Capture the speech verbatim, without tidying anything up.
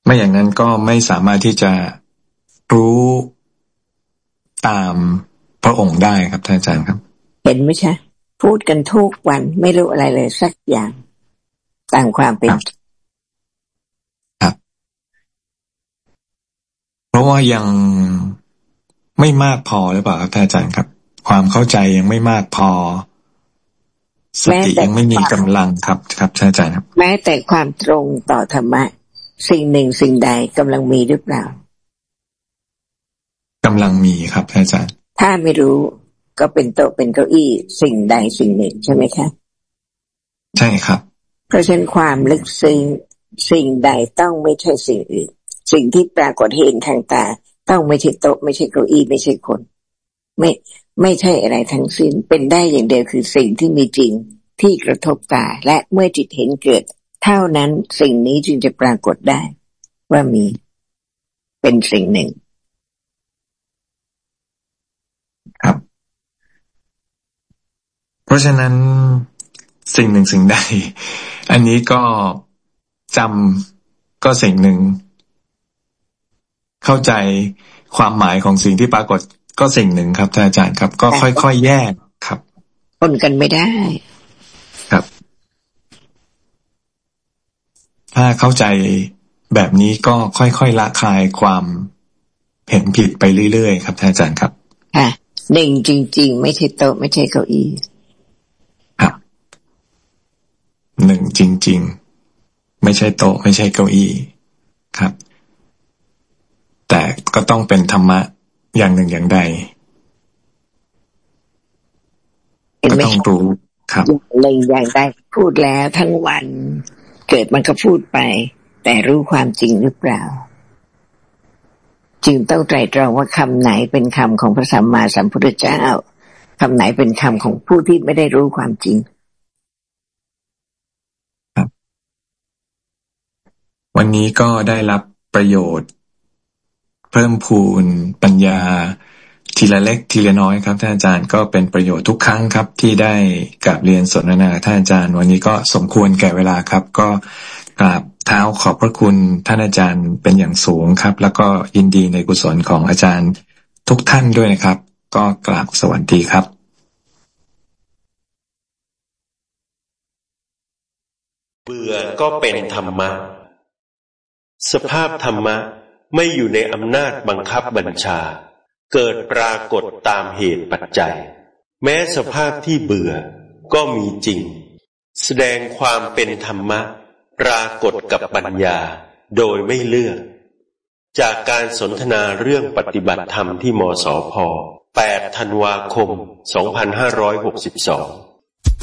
ไม่อย่างนั้นก็ไม่สามารถที่จะรู้ตามพระองค์ได้ครับท่านอาจารย์ครับเห็นไหมใช่พูดกันทุกวันไม่รู้อะไรเลยสักอย่างตามความเป็นครับเพราะว่ายังไม่มากพอหรือเปล่าครับท่านอาจารย์ครับความเข้าใจยังไม่มากพอสติยังไม่มีกำลังครับครับท่านอาจารย์ครับแม้แต่ความตรงต่อธรรมะสิ่งหนึ่งสิ่งใดกำลังมีหรือเปล่ากำลังมีครับท่านอาจารย์ถ้าไม่รู้ก็เป็นโต๊ะเป็นเก้าอี้สิ่งใดสิ่งหนึ่งใช่ไหมคะใช่ครับเพราะฉะนั้นความลึกซึ้งสิ่งใดต้องไม่ใช่สิ่งอื่นสิ่งที่ปรากฏเห็นทางตาต้องไม่ใช่โต๊ะไม่ใช่เก้าอี้ไม่ใช่คนไม่ไม่ใช่อะไรทั้งสิ้นเป็นได้อย่างเดียวคือสิ่งที่มีจริงที่กระทบตาและเมื่อจิตเห็นเกิดเท่านั้นสิ่งนี้จึงจะปรากฏได้ว่ามีเป็นสิ่งหนึ่งครับเพราะฉะนั้นสิ่งหนึ่งสิ่งใดอันนี้ก็จำก็สิ่งหนึ่งเข้าใจความหมายของสิ่งที่ปรากฏก็สิ่งหนึ่งครับท่านอาจารย์ครับก็ค่อยๆแยกครับปนกันไม่ได้ครับถ้าเข้าใจแบบนี้ก็ค่อยๆละคายความเห็นผิดไปเรื่อยๆครับท่านอาจารย์ครับค่ะหนึ่งจริงๆไม่ใช่โต๊ะไม่ใช่เก้าอี้ครับหนึ่งจริงๆไม่ใช่โต๊ะไม่ใช่เก้าอี้ครับแต่ก็ต้องเป็นธรรมะอย่างหนึ่งอย่างใดก็ต้องรู้ครับเลยอย่างใดพูดแล้วทั้งวันเกิดมันก็พูดไปแต่รู้ความจริงหรือเปล่าจึงต้องไตร่ตรองว่าคำไหนเป็นคำของพระสัมมาสัมพุทธเจ้าคำไหนเป็นคำของผู้ที่ไม่ได้รู้ความจริงครับวันนี้ก็ได้รับประโยชน์เพิ่มพูนปัญญาทีละเล็กทีละน้อยครับท่านอาจารย์ก็เป็นประโยชน์ทุกครั้งครับที่ได้กราบเรียนสนทนาท่านอาจารย์วันนี้ก็สมควรแก่เวลาครับก็กราบเท้าขอบพระคุณท่านอาจารย์เป็นอย่างสูงครับแล้วก็ยินดีในกุศลของอาจารย์ทุกท่านด้วยนะครับก็กราบสวัสดีครับเบื่อก็เป็นธรรมะสภาพธรรมะไม่อยู่ในอำนาจบังคับบัญชาเกิดปรากฏตามเหตุปัจจัยแม้สภาพที่เบื่อก็มีจริงแสดงความเป็นธรรมะปรากฏกับปัญญาโดยไม่เลือกจากการสนทนาเรื่องปฏิบัติธรรมที่มสพแปดธันวาคมสองพันห้าร้อยหกสิบสอง